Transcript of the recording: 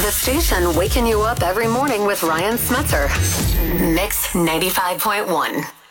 The station waking you up every morning with Ryan Smetzer. Mix 95.1.